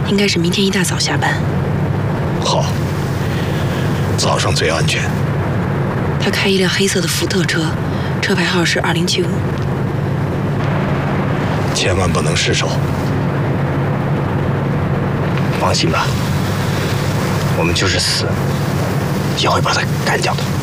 应该是明天一大早下班。 好，早上最安全。 他开一辆黑色的福特车，车牌号是2075。 千万不能失手。放心吧，我们就是死，也会把他干掉的。